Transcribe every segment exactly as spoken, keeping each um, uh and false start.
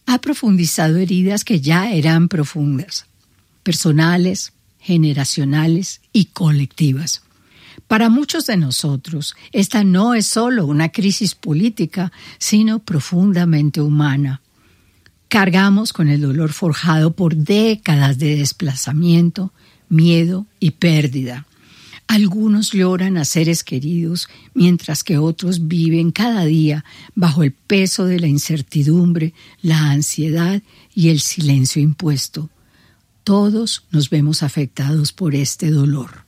ha profundizado heridas que ya eran profundas, personales, generacionales y colectivas. Para muchos de nosotros, esta no es solo una crisis política, sino profundamente humana. Cargamos con el dolor forjado por décadas de desplazamiento, miedo y pérdida. Algunos lloran a seres queridos, mientras que otros viven cada día bajo el peso de la incertidumbre, la ansiedad y el silencio impuesto. Todos nos vemos afectados por este dolor.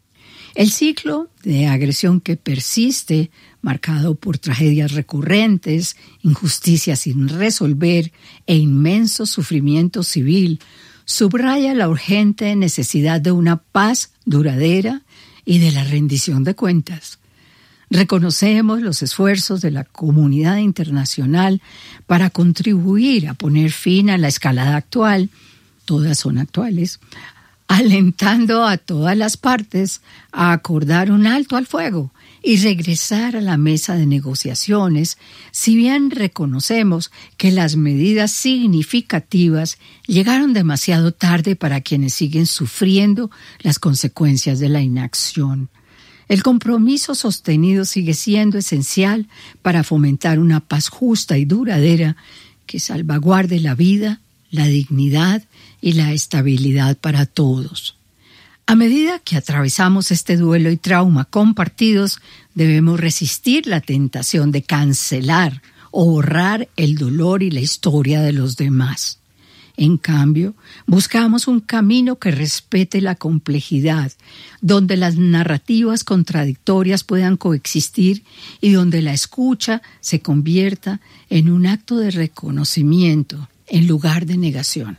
El ciclo de agresión que persiste, marcado por tragedias recurrentes, injusticias sin resolver e inmenso sufrimiento civil, subraya la urgente necesidad de una paz duradera y de la rendición de cuentas. Reconocemos los esfuerzos de la comunidad internacional para contribuir a poner fin a la escalada actual, todas son actuales, alentando a todas las partes a acordar un alto al fuego y regresar a la mesa de negociaciones, si bien reconocemos que las medidas significativas llegaron demasiado tarde para quienes siguen sufriendo las consecuencias de la inacción. El compromiso sostenido sigue siendo esencial para fomentar una paz justa y duradera que salvaguarde la vida, la dignidad y la estabilidad para todos. A medida que atravesamos este duelo y trauma compartidos, debemos resistir la tentación de cancelar o borrar el dolor y la historia de los demás. En cambio, buscamos un camino que respete la complejidad, donde las narrativas contradictorias puedan coexistir y donde la escucha se convierta en un acto de reconocimiento en lugar de negación.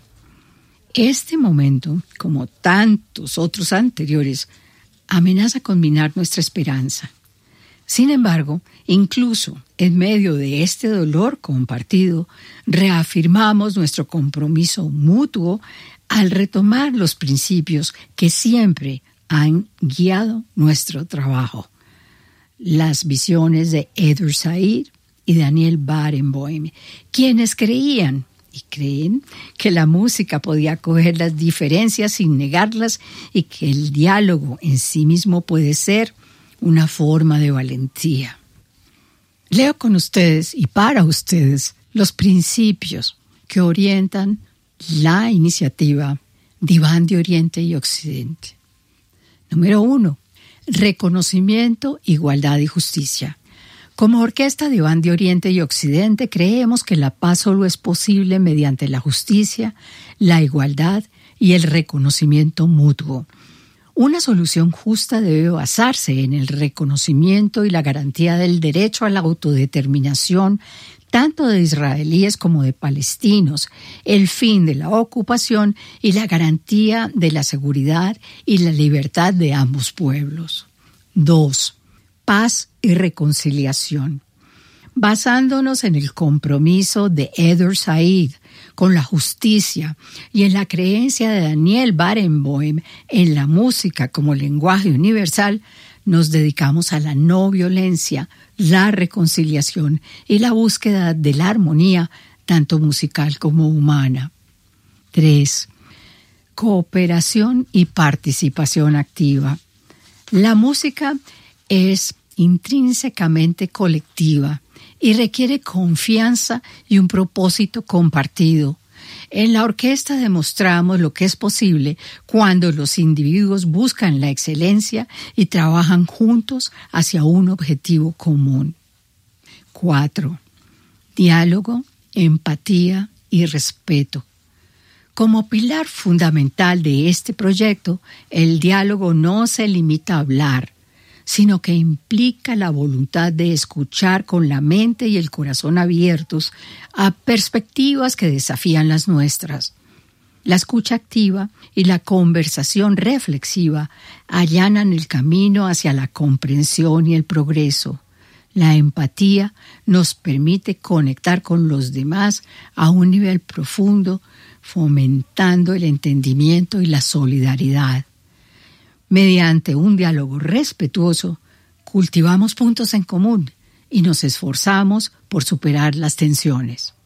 Este momento, como tantos otros anteriores, amenaza con minar nuestra esperanza. Sin embargo, incluso en medio de este dolor compartido, reafirmamos nuestro compromiso mutuo al retomar los principios que siempre han guiado nuestro trabajo. Las visiones de Edward Said y Daniel Barenboim, quienes creían y creen que la música podía acoger las diferencias sin negarlas y que el diálogo en sí mismo puede ser una forma de valentía. Leo con ustedes y para ustedes los principios que orientan la iniciativa Diván de Oriente y Occidente. Número uno, reconocimiento, igualdad y justicia. Como Orquesta Diván de Oriente y Occidente, creemos que la paz solo es posible mediante la justicia, la igualdad y el reconocimiento mutuo. Una solución justa debe basarse en el reconocimiento y la garantía del derecho a la autodeterminación, tanto de israelíes como de palestinos, el fin de la ocupación y la garantía de la seguridad y la libertad de ambos pueblos. Dos. Paz y reconciliación. Basándonos en el compromiso de Edward Said con la justicia y en la creencia de Daniel Barenboim en la música como lenguaje universal, nos dedicamos a la no violencia, la reconciliación y la búsqueda de la armonía, tanto musical como humana. Tres. Cooperación y participación activa. La música es intrínsecamente colectiva y requiere confianza y un propósito compartido. En la orquesta demostramos lo que es posible cuando los individuos buscan la excelencia y trabajan juntos hacia un objetivo común. Cuatro. Diálogo, empatía y respeto. Como pilar fundamental de este proyecto, el diálogo no se limita a hablar, sino que implica la voluntad de escuchar con la mente y el corazón abiertos a perspectivas que desafían las nuestras. La escucha activa y la conversación reflexiva allanan el camino hacia la comprensión y el progreso. La empatía nos permite conectar con los demás a un nivel profundo, fomentando el entendimiento y la solidaridad. Mediante un diálogo respetuoso, cultivamos puntos en común y nos esforzamos por superar las tensiones.